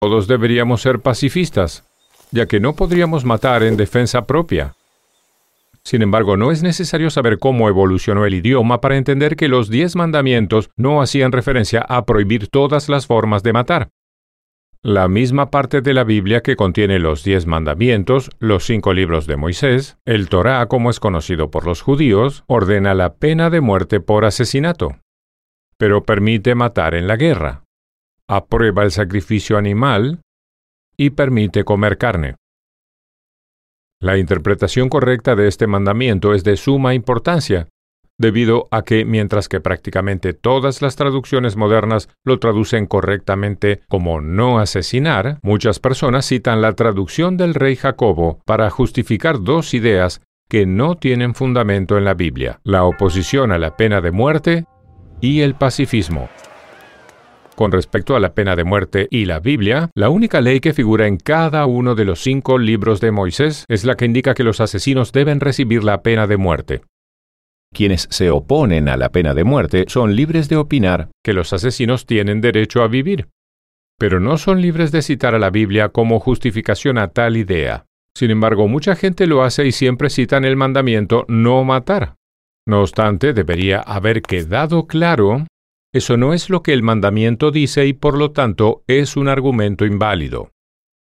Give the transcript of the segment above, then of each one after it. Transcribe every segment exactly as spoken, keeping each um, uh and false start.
Todos deberíamos ser pacifistas, ya que no podríamos matar en defensa propia. Sin embargo, no es necesario saber cómo evolucionó el idioma para entender que los diez mandamientos no hacían referencia a prohibir todas las formas de matar. La misma parte de la Biblia que contiene los diez mandamientos, los cinco libros de Moisés, el Torá, como es conocido por los judíos, ordena la pena de muerte por asesinato, pero permite matar en la guerra, aprueba el sacrificio animal y permite comer carne. La interpretación correcta de este mandamiento es de suma importancia, debido a que mientras que prácticamente todas las traducciones modernas lo traducen correctamente como no asesinar, muchas personas citan la traducción del rey Jacobo para justificar dos ideas que no tienen fundamento en la Biblia: la oposición a la pena de muerte y el pacifismo. Con respecto a la pena de muerte y la Biblia, la única ley que figura en cada uno de los cinco libros de Moisés es la que indica que los asesinos deben recibir la pena de muerte. Quienes se oponen a la pena de muerte son libres de opinar que los asesinos tienen derecho a vivir, pero no son libres de citar a la Biblia como justificación a tal idea. Sin embargo, mucha gente lo hace y siempre citan el mandamiento no matar. No obstante, debería haber quedado claro, eso no es lo que el mandamiento dice y por lo tanto es un argumento inválido.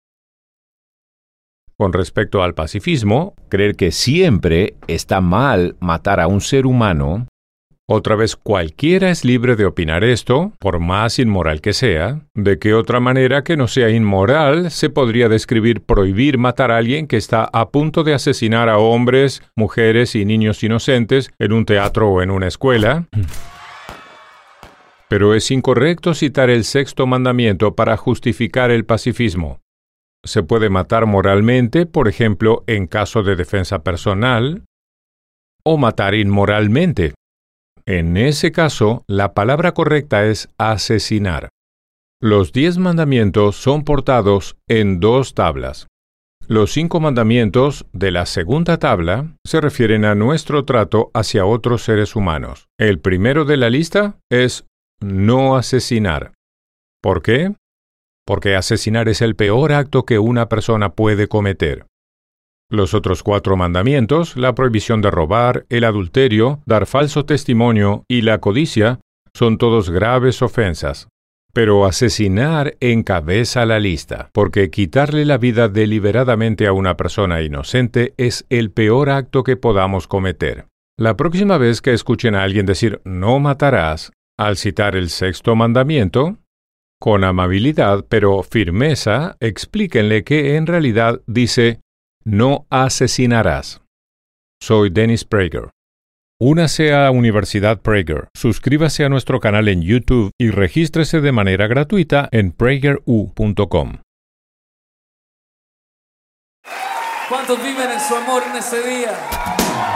Con respecto al pacifismo, creer que siempre está mal matar a un ser humano. Otra vez, cualquiera es libre de opinar esto, por más inmoral que sea. ¿De qué otra manera que no sea inmoral se podría describir prohibir matar a alguien que está a punto de asesinar a hombres, mujeres y niños inocentes en un teatro o en una escuela? Pero es incorrecto citar el sexto mandamiento para justificar el pacifismo. Se puede matar moralmente, por ejemplo, en caso de defensa personal, o matar inmoralmente. En ese caso, la palabra correcta es asesinar. Los diez mandamientos son portados en dos tablas. Los cinco mandamientos de la segunda tabla se refieren a nuestro trato hacia otros seres humanos. El primero de la lista es no asesinar. ¿Por qué? Porque asesinar es el peor acto que una persona puede cometer. Los otros cuatro mandamientos, la prohibición de robar, el adulterio, dar falso testimonio y la codicia, son todos graves ofensas. Pero asesinar encabeza la lista, porque quitarle la vida deliberadamente a una persona inocente es el peor acto que podamos cometer. La próxima vez que escuchen a alguien decir no matarás, al citar el sexto mandamiento, con amabilidad pero firmeza, explíquenle que en realidad dice no asesinarás. Soy Dennis Prager. Únase a Universidad Prager, suscríbase a nuestro canal en YouTube y regístrese de manera gratuita en prager u punto com. ¿Cuántos viven en su amor en ese día?